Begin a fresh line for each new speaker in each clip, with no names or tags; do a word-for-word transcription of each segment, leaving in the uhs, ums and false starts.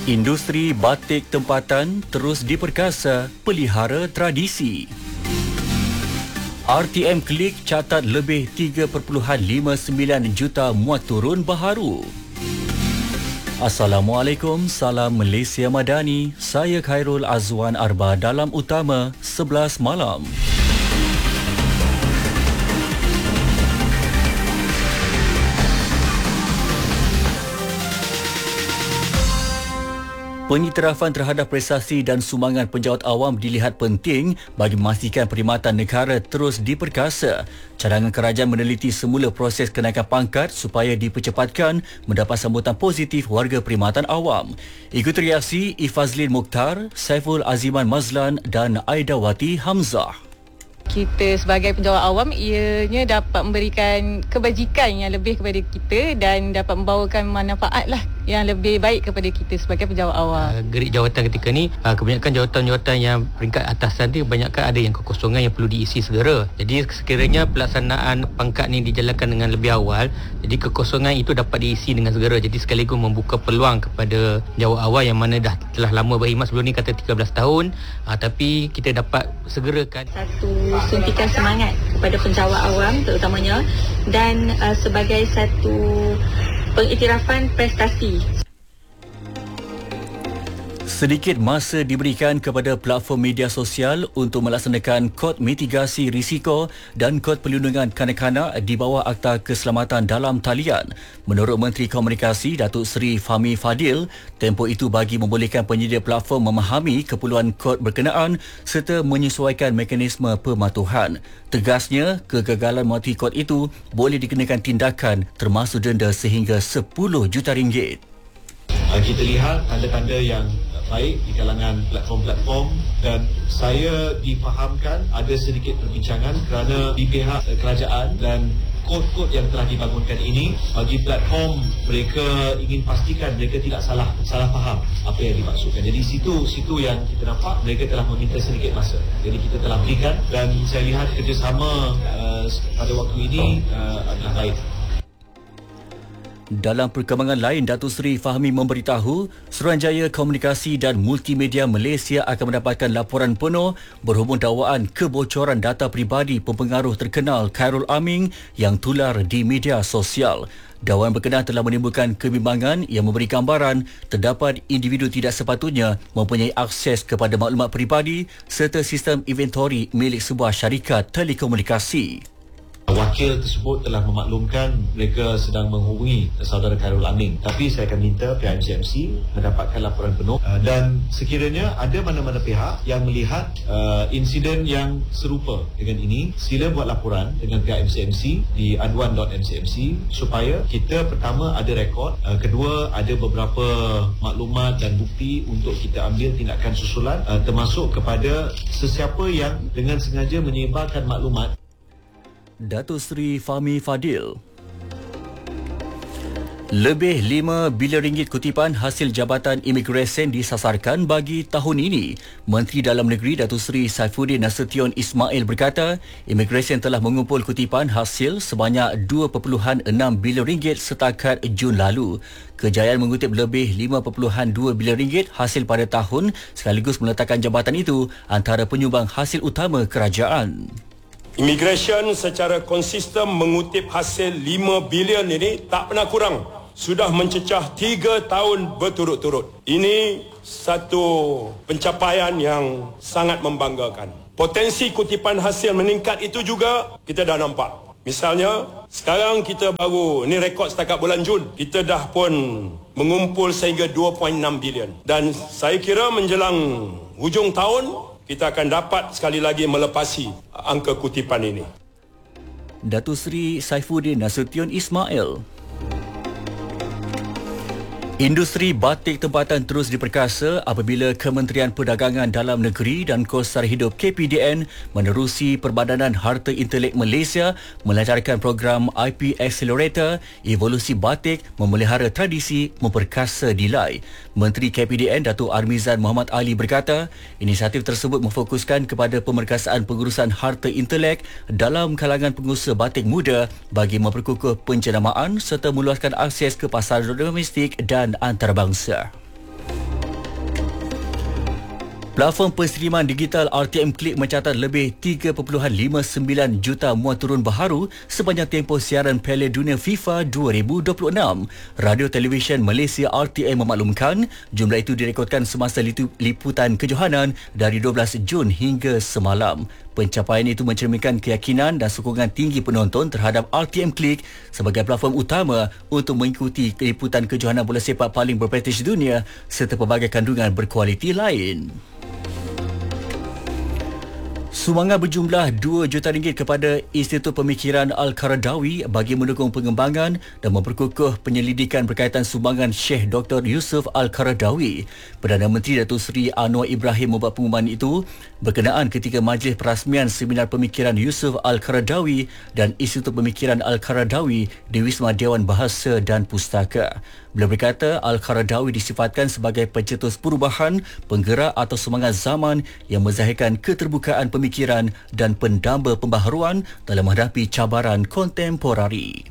Industri batik tempatan terus diperkasa, pelihara tradisi. R T M Klik catat lebih tiga perpuluhan lima sembilan juta muat turun baharu. Assalamualaikum, salam Malaysia Madani. Saya Khairul Azwan Arba dalam Utama sebelas malam. Pengiktirafan terhadap prestasi dan sumbangan penjawat awam dilihat penting bagi memastikan perkhidmatan negara terus diperkasa. Cadangan kerajaan meneliti semula proses kenaikan pangkat supaya dipercepatkan mendapat sambutan positif warga perkhidmatan awam. Ikuti reaksi Ifazlin Mukhtar, Saiful Aziman Mazlan dan Aidawati Hamzah.
Kita sebagai penjawat awam ianya dapat memberikan kebajikan yang lebih kepada kita dan dapat membawakan manfaat lah yang lebih baik kepada kita sebagai penjawat awam.
Uh, gerik jawatan ketika ni, uh, kebanyakan jawatan-jawatan yang peringkat atasan dia kebanyakan ada yang kekosongan yang perlu diisi segera. Jadi sekiranya pelaksanaan pangkat ni dijalankan dengan lebih awal, jadi kekosongan itu dapat diisi dengan segera. Jadi sekaligus membuka peluang kepada jawat awal yang mana dah telah lama berkhidmat, sebelum ni kata tiga belas tahun, uh, tapi kita dapat segerakan.
Satu suntikan semangat kepada penjawat awam terutamanya dan uh, sebagai satu pengiktirafan prestasi.
Sedikit masa diberikan kepada platform media sosial untuk melaksanakan kod mitigasi risiko dan kod perlindungan kanak-kanak di bawah Akta Keselamatan dalam Talian. Menurut Menteri Komunikasi Datuk Seri Fahmi Fadil, tempoh itu bagi membolehkan penyedia platform memahami keperluan kod berkenaan serta menyesuaikan mekanisme pematuhan. Tegasnya, kegagalan mematuhi kod itu boleh dikenakan tindakan termasuk denda sehingga sepuluh juta ringgit.
Kita lihat tanda-tanda yang baik di kalangan platform-platform dan saya difahamkan ada sedikit perbincangan kerana di pihak kerajaan dan kod-kod yang telah dibangunkan ini bagi platform mereka ingin pastikan mereka tidak salah salah faham apa yang dimaksudkan. Jadi situ situ yang kita nampak mereka telah meminta sedikit masa. Jadi kita telah berikan dan saya lihat kerjasama uh, pada waktu ini uh, adalah baik.
Dalam perkembangan lain, Datuk Seri Fahmi memberitahu Suruhanjaya Komunikasi dan Multimedia Malaysia akan mendapatkan laporan penuh berhubung dakwaan kebocoran data peribadi pempengaruh terkenal Khairul Aming yang tular di media sosial. Dakwaan berkenaan telah menimbulkan kebimbangan yang memberi gambaran terdapat individu tidak sepatutnya mempunyai akses kepada maklumat peribadi serta sistem inventori milik sebuah syarikat telekomunikasi.
Wakil tersebut telah memaklumkan mereka sedang menghubungi saudara Khairul Aming, tapi saya akan minta pihak M C M C mendapatkan laporan penuh uh, dan sekiranya ada mana-mana pihak yang melihat uh, insiden yang serupa dengan ini, sila buat laporan dengan pihak M C M C di aduan dot m c m c supaya kita pertama ada rekod, uh, kedua ada beberapa maklumat dan bukti untuk kita ambil tindakan susulan uh, termasuk kepada sesiapa yang dengan sengaja menyebarkan maklumat.
Datuk Seri Fahmi Fadil. Lebih lima bilion ringgit kutipan hasil Jabatan Imigresen disasarkan bagi tahun ini. Menteri Dalam Negeri Datuk Seri Saifuddin Nasution Ismail berkata, Imigresen telah mengumpul kutipan hasil sebanyak dua perpuluhan enam bilion ringgit setakat Jun lalu. Kejayaan mengutip lebih lima perpuluhan dua bilion ringgit hasil pada tahun sekaligus meletakkan jabatan itu antara penyumbang hasil utama kerajaan.
Imigresen secara konsisten mengutip hasil lima bilion ini tak pernah kurang. Sudah mencecah tiga tahun berturut-turut. Ini satu pencapaian yang sangat membanggakan. Potensi kutipan hasil meningkat itu juga kita dah nampak. Misalnya, sekarang kita baru, ni rekod setakat bulan Jun, kita dah pun mengumpul sehingga dua perpuluhan enam bilion. Dan saya kira menjelang hujung tahun, kita akan dapat sekali lagi melepasi angka kutipan ini.
Datuk Seri Saifuddin Nasution Ismail. Industri batik tempatan terus diperkasa apabila Kementerian Perdagangan Dalam Negeri dan Kos Sara Hidup K P D N menerusi Perbadanan Harta Intelek Malaysia melancarkan program I P Accelerator Evolusi Batik Memelihara Tradisi Memperkasa Nilai. Menteri K P D N Datuk Armizan Muhammad Ali berkata, inisiatif tersebut memfokuskan kepada pemerkasaan pengurusan harta intelek dalam kalangan pengusaha batik muda bagi memperkukuh penjenamaan serta meluaskan akses ke pasar domestik dan antarabangsa. Platform penstreaman digital R T M Click mencatat lebih tiga perpuluhan lima sembilan juta muat turun baharu sepanjang tempoh siaran Piala Dunia FIFA dua ribu dua puluh enam. Radio Televisyen Malaysia R T M memaklumkan jumlah itu direkodkan semasa liputan kejohanan dari dua belas Jun hingga semalam. Pencapaian itu mencerminkan keyakinan dan sokongan tinggi penonton terhadap R T M Click sebagai platform utama untuk mengikuti liputan kejohanan bola sepak paling berprestij dunia serta pelbagai kandungan berkualiti lain. Sumbangan berjumlah dua juta ringgit kepada Institut Pemikiran Al-Qaradawi bagi mendukung pengembangan dan memperkukuh penyelidikan berkaitan sumbangan Syekh Doktor Yusof Al-Qaradawi. Perdana Menteri Datuk Seri Anwar Ibrahim membuat pengumuman itu berkenaan ketika majlis perasmian Seminar Pemikiran Yusof Al-Qaradawi dan Institut Pemikiran Al-Qaradawi di Wisma Dewan Bahasa dan Pustaka. Beliau berkata Al-Qaradawi disifatkan sebagai pencetus perubahan, penggerak atau semangat zaman yang menzahirkan keterbukaan pemikiran dan pendamba pembaharuan dalam menghadapi cabaran kontemporari.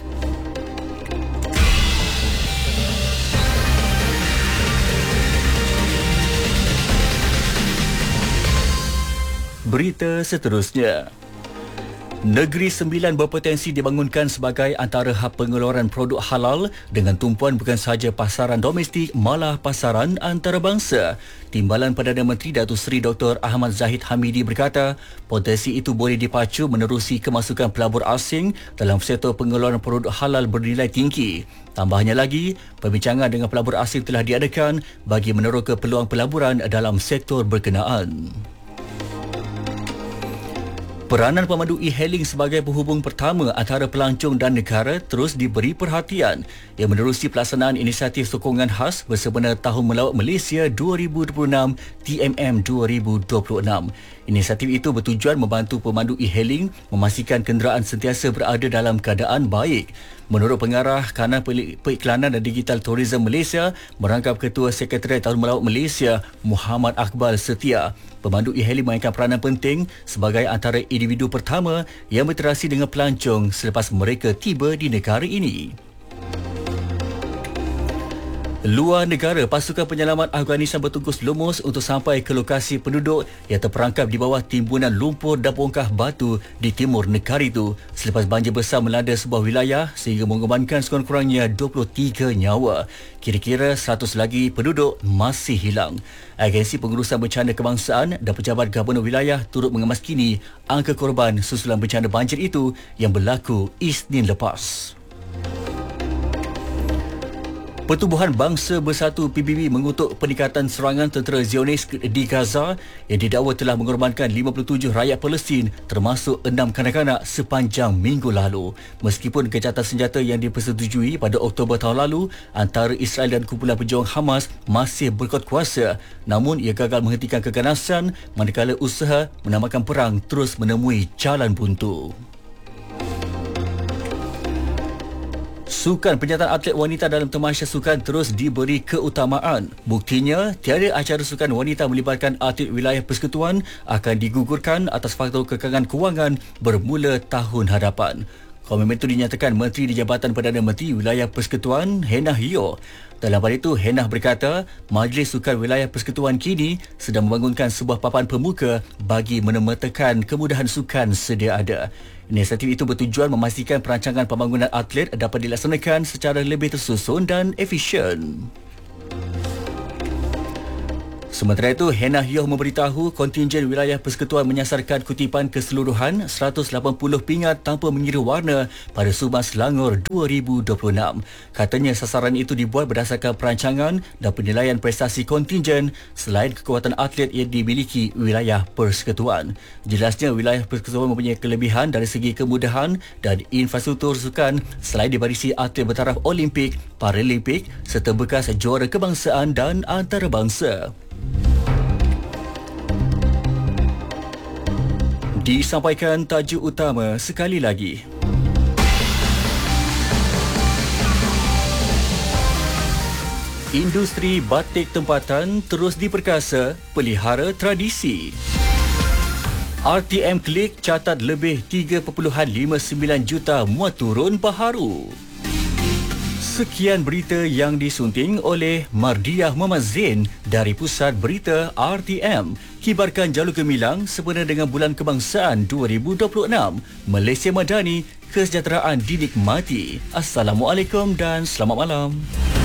Berita seterusnya. Negeri Sembilan berpotensi dibangunkan sebagai antara hub pengeluaran produk halal dengan tumpuan bukan sahaja pasaran domestik malah pasaran antarabangsa. Timbalan Perdana Menteri Datuk Seri Doktor Ahmad Zahid Hamidi berkata, potensi itu boleh dipacu menerusi kemasukan pelabur asing dalam sektor pengeluaran produk halal bernilai tinggi. Tambahnya lagi, perbincangan dengan pelabur asing telah diadakan bagi meneroka peluang pelaburan dalam sektor berkenaan. Peranan pemandu e-hailing sebagai penghubung pertama antara pelancong dan negara terus diberi perhatian yang menerusi pelaksanaan inisiatif sokongan khas bersebenar Tahun Melawat Malaysia dua ribu dua puluh enam T M M dua ribu dua puluh enam. Inisiatif itu bertujuan membantu pemandu e-hailing memastikan kenderaan sentiasa berada dalam keadaan baik. Menurut pengarah Kanan Periklanan dan Digital Tourism Malaysia, merangkap Ketua Sekretariat Tahun Melawat Malaysia, Muhammad Akbal Setia, pemandu e-hailing mainkan peranan penting sebagai antara individu pertama yang berinteraksi dengan pelancong selepas mereka tiba di negara ini. Luar negara, pasukan penyelamat Afghanistan bertungkus lumus untuk sampai ke lokasi penduduk yang terperangkap di bawah timbunan lumpur dan bongkah batu di timur negara itu selepas banjir besar melanda sebuah wilayah sehingga mengorbankan sekurang-kurangnya dua puluh tiga nyawa. Kira-kira seratus lagi penduduk masih hilang. Agensi Pengurusan Bencana Kebangsaan dan pejabat gabungan wilayah turut mengemaskini angka korban susulan bencana banjir itu yang berlaku Isnin lepas. Pertubuhan Bangsa Bersatu P B B mengutuk peningkatan serangan tentera Zionis di Gaza yang didakwa telah mengorbankan lima puluh tujuh rakyat Palestin termasuk enam kanak-kanak sepanjang minggu lalu. Meskipun gencatan senjata yang dipersetujui pada Oktober tahun lalu antara Israel dan kumpulan pejuang Hamas masih berkuat kuasa, namun ia gagal menghentikan keganasan manakala usaha menamakan perang terus menemui jalan buntu. Sukan penyataan atlet wanita dalam tamasya sukan terus diberi keutamaan. Buktinya, tiada acara sukan wanita melibatkan atlet wilayah persekutuan akan digugurkan atas faktor kekangan kewangan bermula tahun hadapan. Komitmen itu dinyatakan Menteri di Jabatan Perdana Menteri Wilayah Persekutuan, Hennah Yeoh. Dalam pada itu, Hennah berkata, Majlis Sukan Wilayah Persekutuan kini sedang membangunkan sebuah papan pemuka bagi menemertakan kemudahan sukan sedia ada. Inisiatif itu bertujuan memastikan perancangan pembangunan atlet dapat dilaksanakan secara lebih tersusun dan efisien. Sementara itu, Hennah Yeoh memberitahu kontingen wilayah persekutuan menyasarkan kutipan keseluruhan seratus lapan puluh pingat tanpa mengira warna pada Sumbang Selangor dua ribu dua puluh enam. Katanya sasaran itu dibuat berdasarkan perancangan dan penilaian prestasi kontingen selain kekuatan atlet yang dimiliki wilayah persekutuan. Jelasnya, wilayah persekutuan mempunyai kelebihan dari segi kemudahan dan infrastruktur sukan selain dibarisi atlet bertaraf Olimpik, Paralimpik serta bekas juara kebangsaan dan antarabangsa. Disampaikan tajuk utama sekali lagi. Industri batik tempatan terus diperkasa, pelihara tradisi. R T M Click catat lebih tiga perpuluhan lima sembilan juta muat turun baharu. Sekian berita yang disunting oleh Mardiah Muhammad Zain dari Pusat Berita R T M. Kibarkan jalur gemilang sempena dengan Bulan Kebangsaan dua ribu dua puluh enam. Malaysia Madani, kesejahteraan dinikmati. Assalamualaikum dan selamat malam.